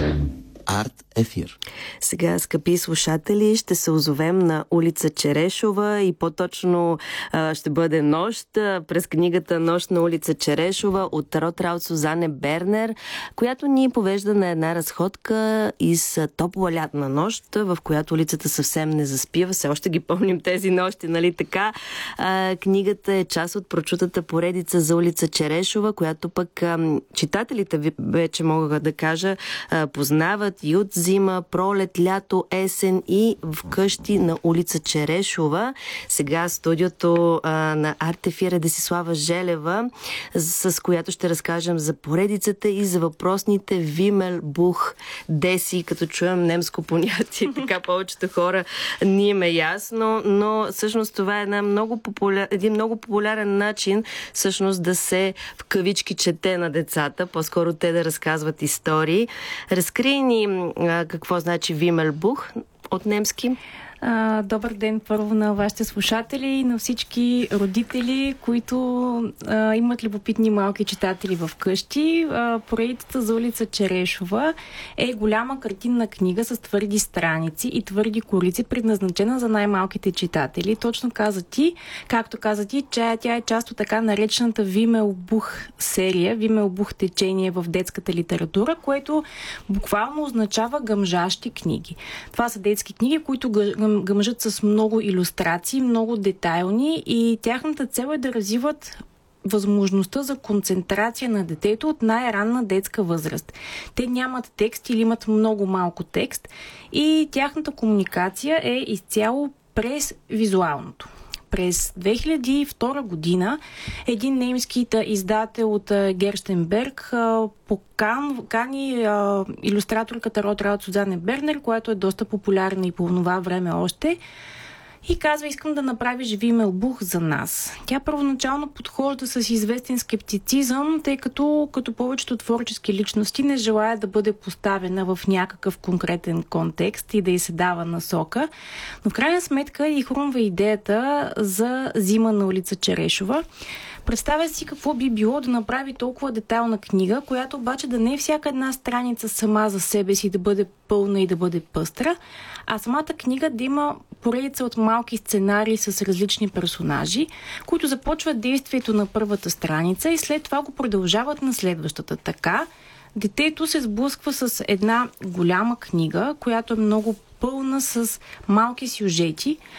Арт ефир. Сега, скъпи слушатели, ще се озовем на улица Черешова и по-точно ще бъде нощ през книгата "Нощ на улица Черешова" от Ротраут Сузане Бернер, която ни повежда на една разходка из топла лятна нощ, в която улицата съвсем не заспива. Все още ги помним тези нощи, нали така? Книгата е част от прочутата поредица за улица Черешова, която пък читателите вече мога да кажа познават и от зима, пролет, лято, есен и вкъщи на улица Черешова. Сега студиото на Арт ефир е Десислава Желева, с която ще разкажем за поредицата и за въпросните Вимел Бух Деси, като чуем немско понятие. Така повечето хора ни им е ясно, но всъщност това е един много популярен начин всъщност да се в кавички чете на децата, по-скоро те да разказват истории. Разкрий ни какво значи Вимел Бух от немски. Добър ден първо на вашите слушатели и на всички родители, които имат любопитни малки читатели в къщи. Поредицата за улица Черешова е голяма картинна книга с твърди страници и твърди корици, предназначена за най-малките читатели. Точно както каза ти, че тя е част от така наречената Вимел Бух серия, Вимел Бух течение в детската литература, което буквално означава гъмжащи книги. Това са детски книги, които гъмжат с много илюстрации, много детайлни и тяхната цел е да развиват възможността за концентрация на детето от най-ранна детска възраст. Те нямат текст или имат много малко текст и тяхната комуникация е изцяло през визуалното. През 2002 година един немски издател от Герстенберг покани илюстраторката Ротраут Сузане Бернер, която е доста популярна и по това време още, и казва: искам да направиш Вимел Бух за нас. Тя първоначално подхожда с известен скептицизъм, тъй като повечето творчески личности не желая да бъде поставена в някакъв конкретен контекст и да й се дава насока. Но в крайна сметка и хрумва идеята за Зима на улица Черешова. Представя си какво би било да направи толкова детайлна книга, която обаче да не е всяка една страница сама за себе си да бъде пълна и да бъде пъстра, а самата книга да има поредица от малки сценарии с различни персонажи, които започват действието на първата страница и след това го продължават на следващата. Така детето се сблъсква с една голяма книга, която е много пълна с малки сюжети,